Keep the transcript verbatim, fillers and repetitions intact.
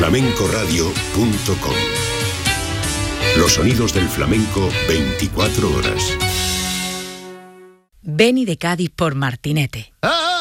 flamencoradio punto com. Los sonidos del flamenco veinticuatro horas. Beni de Cádiz por Martinete. ¡Ah!